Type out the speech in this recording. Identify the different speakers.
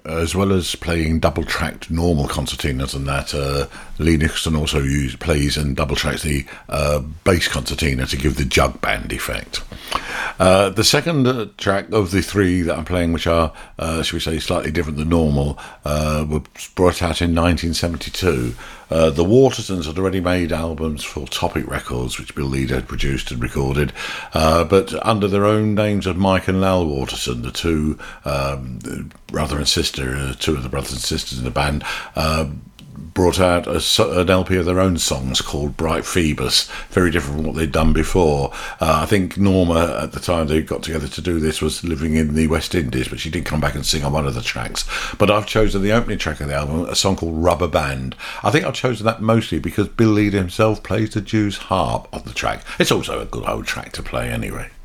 Speaker 1: as well as playing double-tracked normal concertinas and that, Lee Nicholson also plays and double-tracks the bass concertina to give the jug band effect. The second track of the three that I'm playing, which are, shall we say, slightly different than normal, were brought out in 1972. The Watersons had already made albums for Topic Records, which Bill Leader had produced and recorded, but under their own names of Mike and Lal Waterson, the two brother and sister, two of the brothers and sisters in the band, brought out an LP of their own songs called Bright Phoebus, very different from what they'd done before. I think Norma, at the time they got together to do this, was living in the West Indies, but she did come back and sing on one of the tracks. But I've chosen the opening track of the album, a song called Rubber Band. I think I've chosen that mostly because Bill Leader himself plays the Jew's harp on the track. It's also a good old track to play anyway.